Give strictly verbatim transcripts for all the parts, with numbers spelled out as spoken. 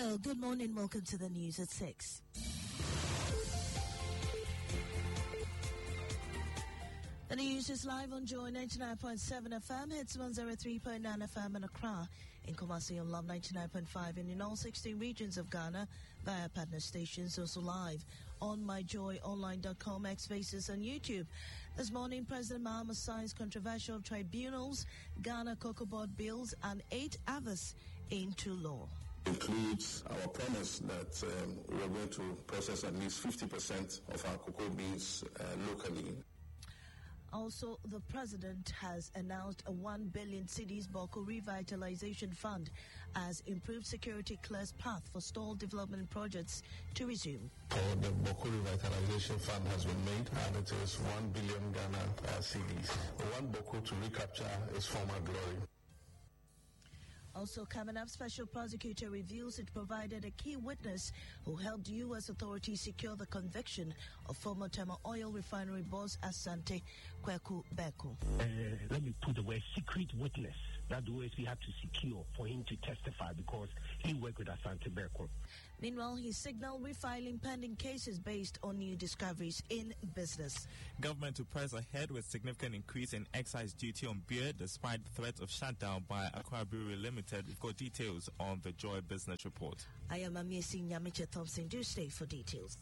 Hello, good morning. Welcome to the news at six. The news is live on Joy ninety-nine point seven F M, hits one oh three point nine F M in Accra, in Kumasi on Love ninety-nine point five, and in all sixteen regions of Ghana via partner stations, also live on my joy online dot com, X Spaces, and YouTube. This morning, President Mahama signs controversial tribunals, Ghana Cocoa Board bills, and eight others into law. Includes our promise that um, we're going to process at least fifty percent of our cocoa beans uh, locally. Also, the president has announced a one billion cedis Bawku Revitalization Fund as improved security clears path for stalled development projects to resume. For the Bawku Revitalization Fund has been made, and it is one billion Ghana uh, cedis. One Bawku to recapture its former glory. Also coming up, special prosecutor reveals it provided a key witness who helped U S authorities secure the conviction of former Tema oil refinery boss Asante Kweku Beku. Uh, let me put the word secret witness. That's the way we have to secure for him to testify because he worked with Asante Beku. Meanwhile, he signaled refiling pending cases based on new discoveries in business. Government to press ahead with significant increase in excise duty on beer despite threat of shutdown by Accra Brewery Limited. We've got details on the Joy Business Report. I am Amiesi Nyamiche Thompson. Do stay for details.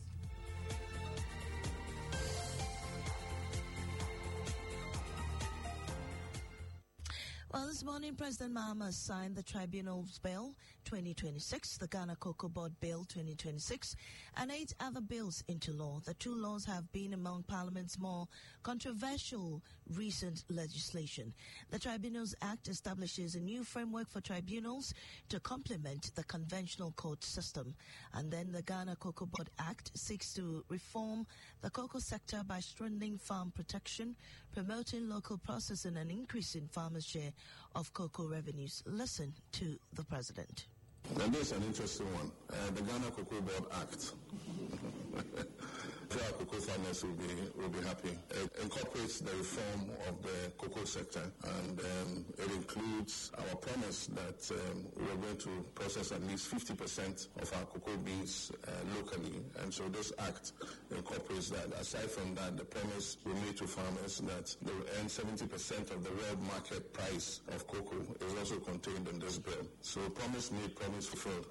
Well, this morning, President Mahama signed the Tribunals Bill twenty twenty-six, the Ghana Cocoa Board Bill twenty twenty-six, and eight other bills into law. The two laws have been among Parliament's more controversial recent legislation. The Tribunals Act establishes a new framework for tribunals to complement the conventional court system. And then the Ghana Cocoa Board Act seeks to reform the cocoa sector by strengthening farm protection, promoting local processing, and increasing farmers' share of cocoa revenues. Listen to the president. Now, this is an interesting one. Uh, the Ghana Cocoa Board Act. Our cocoa farmers will be will be happy. It incorporates the reform of the cocoa sector, and um, it includes our promise that um, we're going to process at least fifty percent of our cocoa beans uh, locally. And so this act incorporates that. Aside from that, the promise we made to farmers that they will earn seventy percent of the world market price of cocoa is also contained in this bill. So promise made, promise fulfilled.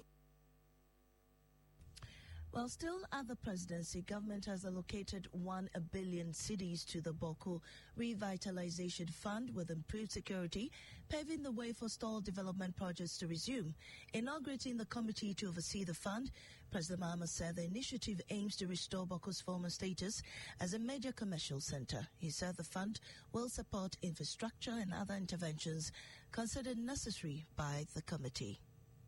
While still at the presidency, government has allocated one billion cedis to the Bawku Revitalization Fund with improved security, paving the way for stalled development projects to resume. Inaugurating the committee to oversee the fund, President Mahama said the initiative aims to restore Bawku's former status as a major commercial center. He said the fund will support infrastructure and other interventions considered necessary by the committee.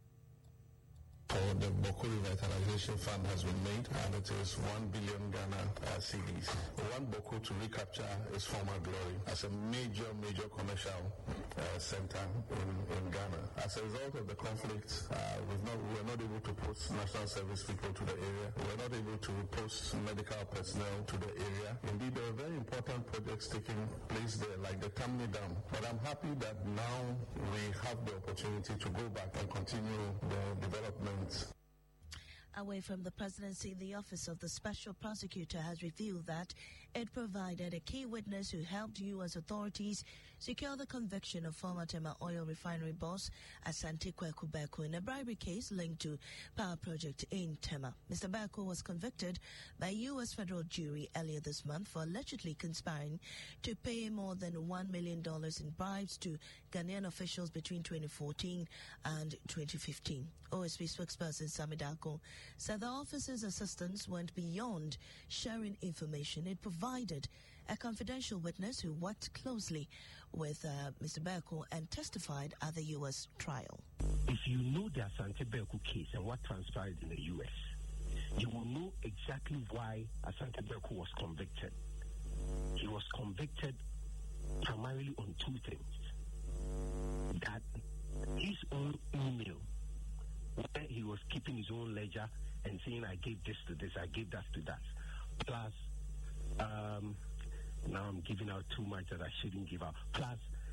For the Bawku Revitalization Fund has been made, and it is one billion Ghana uh, cedis. One Bawku to recapture its former glory as a major, major commercial uh, center in, in Ghana. As a result of the conflict, uh, we've not, we were not able to post national service people to the area. We were not able to post medical personnel to the area. Indeed, there were very important projects taking place there, like the Tamni Dam. But I'm happy that now we have the opportunity to go back and continue the development. Away from the presidency, the Office of the Special Prosecutor has revealed that it provided a key witness who helped U S authorities secure the conviction of former Tema oil refinery boss Asante Kweku Beku in a bribery case linked to power project in Tema. Mister Beku was convicted by a U S federal jury earlier this month for allegedly conspiring to pay more than one million dollars in bribes to Ghanaian officials between twenty fourteen and twenty fifteen. O S P spokesperson Sami Darko said the officer's assistance went beyond sharing information. It provided a confidential witness who worked closely with uh, Mister Beku and testified at the U S trial. If you know the Asante Beku case and what transpired in the U S, you will know exactly why Asante Beku was convicted. He was convicted primarily on two things. That his own email, where he was keeping his own ledger and saying, I gave this to this, I gave that to that. Plus, um, now I'm giving out too much that I shouldn't give out. Plus,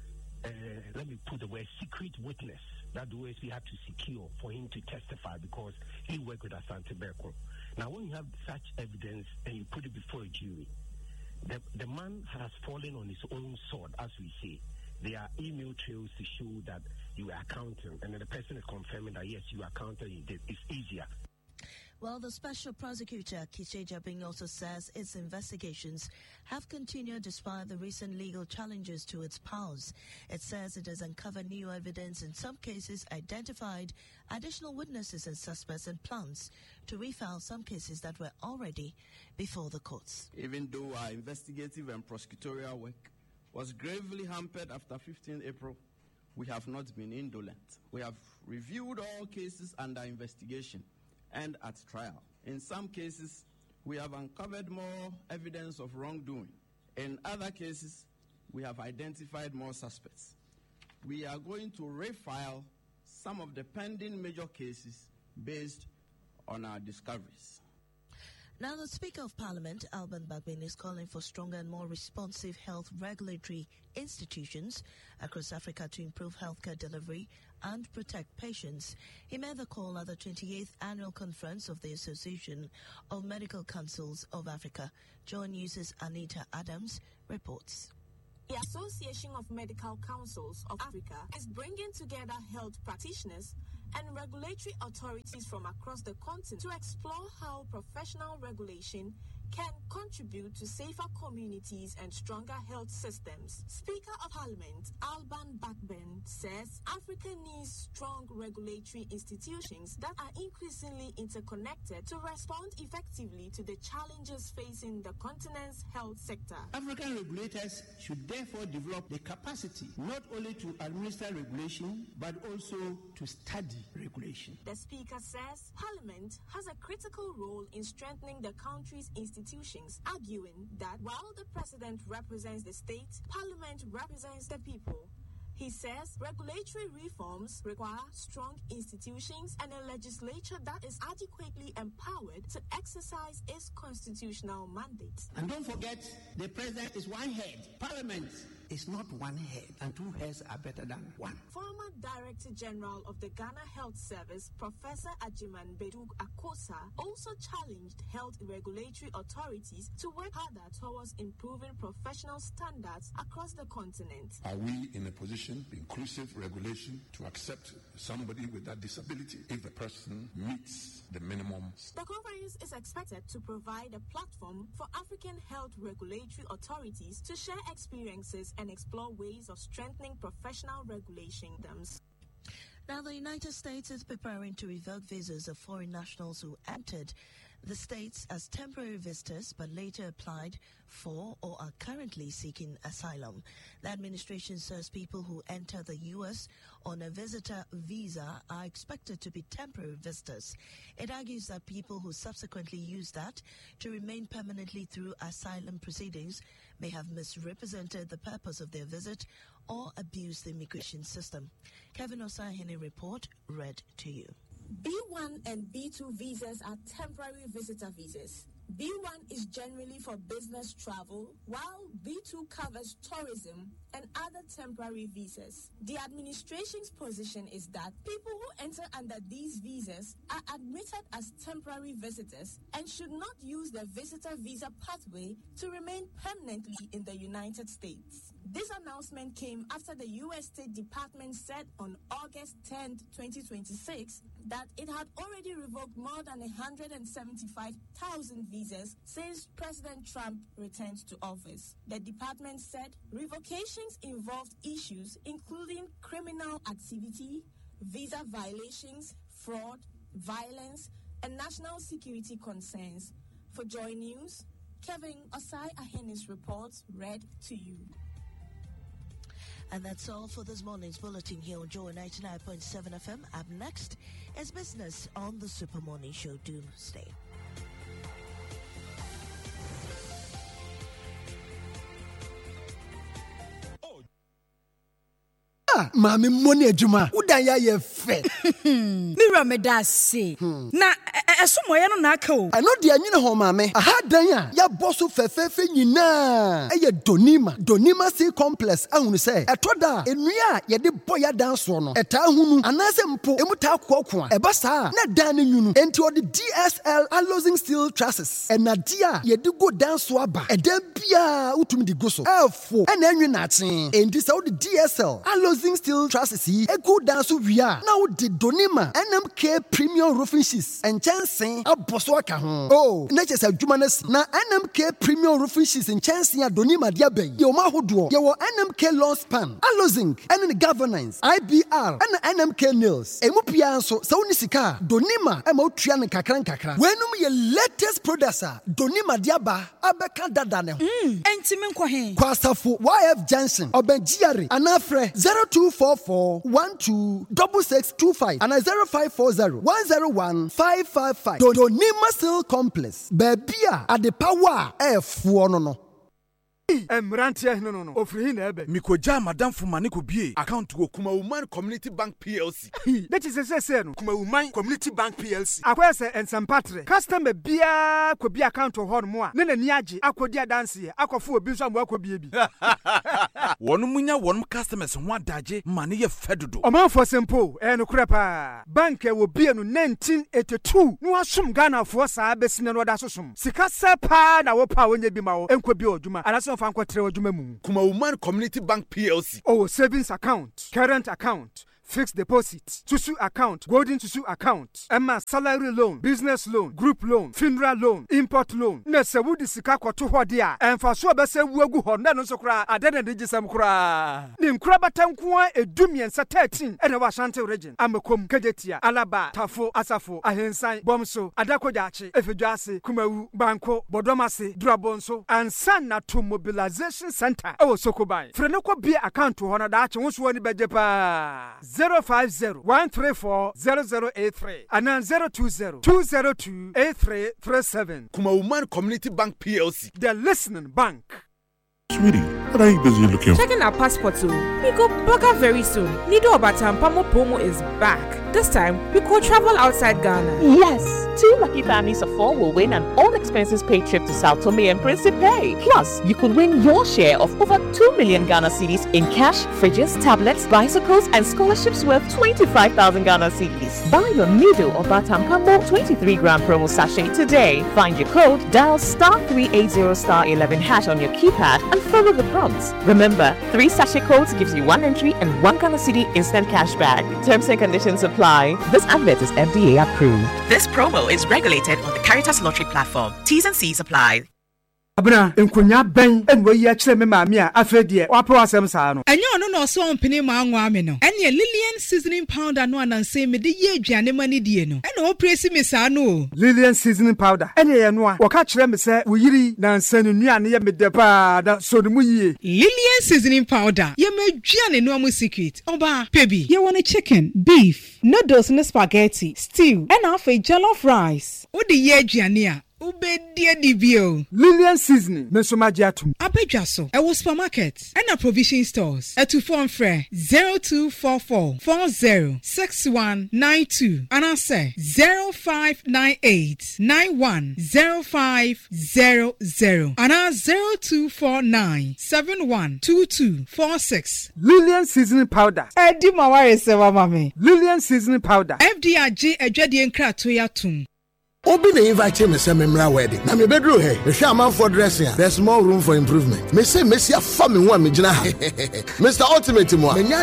uh, let me put the word secret witness that the O S P had to secure for him to testify because he worked with Asante Berko. Now, when you have such evidence and you put it before a jury, the, the man has fallen on his own sword, as we say. There are email trails to show that you were accounting, and then the person is confirming that, yes, you are accounting, you did. It's easier. Well, the special prosecutor, Kishe Jabing, also says its investigations have continued despite the recent legal challenges to its powers. It says it has uncovered new evidence, in some cases identified additional witnesses and suspects, and plans to refile some cases that were already before the courts. Even though our investigative and prosecutorial work was gravely hampered after fifteenth April, we have not been indolent. We have reviewed all cases under investigation and at trial. In some cases, we have uncovered more evidence of wrongdoing. In other cases, we have identified more suspects. We are going to refile some of the pending major cases based on our discoveries. Now, the Speaker of Parliament, Alban Bagbin, is calling for stronger and more responsive health regulatory institutions across Africa to improve healthcare delivery and protect patients. He made the call at the twenty-eighth Annual Conference of the Association of Medical Councils of Africa. Joy News' Anita Adams reports. The Association of Medical Councils of Africa is bringing together health practitioners and regulatory authorities from across the continent to explore how professional regulation can contribute to safer communities and stronger health systems. Speaker of Parliament Alban Bagbin says Africa needs strong regulatory institutions that are increasingly interconnected to respond effectively to the challenges facing the continent's health sector. African regulators should therefore develop the capacity not only to administer regulation but also to study regulation. The Speaker says Parliament has a critical role in strengthening the country's institutions, arguing that while the President represents the state, Parliament represents the people. He says regulatory reforms require strong institutions and a legislature that is adequately empowered to exercise its constitutional mandate. And don't forget, the President is one head. Parliament is not one head, and two heads are better than one. Former Director General of the Ghana Health Service, Professor Ajiman Bedu Akosa, also challenged health regulatory authorities to work harder towards improving professional standards across the continent. Are we in a position, inclusive regulation, to accept somebody with that disability if the person meets the minimum? The conference is expected to provide a platform for African health regulatory authorities to share experiences and explore ways of strengthening professional regulation. Now, the United States is preparing to revoke visas of foreign nationals who entered the States as temporary visitors but later applied for or are currently seeking asylum. The administration says people who enter the U S on a visitor visa are expected to be temporary visitors. It argues that people who subsequently use that to remain permanently through asylum proceedings may have misrepresented the purpose of their visit or abused the immigration system. Kevin Osahene report read to you. B one and B two visas are temporary visitor visas. B one is generally for business travel, while B two covers tourism and other temporary visas. The administration's position is that people who enter under these visas are admitted as temporary visitors and should not use the visitor visa pathway to remain permanently in the United States. This announcement came after the U S State Department said on August tenth, twenty twenty-six, that it had already revoked more than one hundred seventy-five thousand visas since President Trump returned to office. The department said revocations involved issues including criminal activity, visa violations, fraud, violence, and national security concerns. For Joy News, Kevin Osai Ahene's report read to you. And that's all for this morning's bulletin here on Joy ninety-nine point seven F M. Up next is business on the Super Morning Show. Doomsday. Mami money ejuma. Udan ya ye fe. Mira medase. Na esomoye no na aka o. Eno de anyine ho maame. Aha dan a ya boso fefefe nyina. Eye Donima, Donima Sea Complex ahunu se. Etoda enua ye de boya dan so no. Eta hunu anase mpo emuta kwakwa. Eba saa na dan ne nyunu. Enti odi D S L Alozing Steel Trusses. Enadia ye de go dan so aba. Edan bia utumi di go so. Efo ena enwe na aten. Enti sa odi D S L Alozing Steel Trusses yi egu dan so wia. Na odi Donima N M K Premium Roofing Sheets. Enchansen aboso aka ho. Oh, na chese adwuma na si. Na N M K Premium Roofing Sheets enchansen a Donima dia ben. Ye o ma hodo. Ye wo N M K Lawn Span. Alozing ene ne governance I B R ene N M K Nails. Emu pia nso sa woni sika Donima e ma otua ne kakra kakra. Wenum ye latest products a Donima dia ba abeka dada ne ho. Mm, enti me nkɔ he. Kwasafo Y F Junction Obenjiare anafre zero two four four one two six six two five and zero five four zero one zero one five five five. Donima Steel Complex. Bebia ade power e fuo no no. Emrantia no no no ofri na ebe mikoja madam fumane ko bie account go Kuma Woman Community Bank P L C. That is say say no Kuma Woman Community Bank P L C akwese ensempatre customer bia ko bia account ho no mo a ne nani age akodi adanse akofo obi so amwa akobie bi wonu munya wonu customers ho adaje mane ye fedodo oman for simple e no krepa bank e wo bie no nineteen eighty-two no asum Ghana fo saa besine no da sosum sika sepa na wo pa wonya bi ma wo enko bi oduma anaso Kuma Woman Community Bank P L C. Oh, savings account, current account, fixed deposit, Tusu account, golden Tusu account, Emma salary loan, business loan, group loan, funeral loan, import loan. Nese wudi sika kwa tu hodia. Enfa so bese wuegu honda no so kra adene digi sam kra. Nim kra batankuwa edumien sa thirteen ene wa Ashanti region. Amekom, Kejetia, Alaba, Tafo, Asafo, Ahensan, Bomso, Adakojachi, Efejuase, Kumawu, Banko, Bodomase, Drabonso, and Sana to Mobilization Center. Oh, Sokobai. Frenoko be account to honor that won't wani bejepa. zero five zero one three four zero zero eight three and then zero two zero two zero two eight three three seven. Kuma Woman Community Bank P L C. The listening bank. Sweetie, what are you busy looking for? Checking our passport too. We go Burger very soon. Nido Obatam Pamo Pomo is back. This time, we could travel outside Ghana. Yes, two lucky families of four will win an all-expenses paid trip to Sao Tome and Principe. Plus, you could win your share of over two million Ghana cedis in cash, fridges, tablets, bicycles, and scholarships worth twenty-five thousand Ghana cedis. Buy your Nido Obatam Pamo twenty-three gram promo sachet today. Find your code, dial star three eighty star eleven hash on your keypad, and follow the prompts. Remember, three sachet codes gives you one entry and one Ghana cedi instant cash back. Terms and conditions apply. This advert is F D A approved. This promo is regulated on the Caritas Lottery platform. T's and C's apply. Abna enkonya ben enwe yi akire me maami a afedie wapo asem saa no enye ono no so ompene ma anwa ame no ene Lillian seasoning powder no ananse me de ye aduane mani die no ene o presi me saa no Lillian seasoning powder ene ye no a woka kire me se wo yiri na nsanu nuane ye me de pa da so no mu yie Lillian seasoning powder ye ma aduane no amu secret oba pebi ye want chicken beef noodles and spaghetti stew and half a jollof rice o de ye aduane a Ubedia dibio. Lillian seasoning. Mesomajiatum. Abejaso. Ewo supermarket. And a provision stores. Etu phone fre. zero two four four four zero six one nine two. And I say zero five nine eight nine one zero five zero zero. And I zero two four nine seven one two two four six. Lillian seasoning powder. Edi mawari sewa mami. Lillian seasoning powder. F D I G ejadi enkra toya tum. Obi na invite me say memra wedding. Na me bedroom here. Me hwe am for dressing. There's more room for improvement. Me say me see afa me ho a me gina ha. Mister Ultimate mo.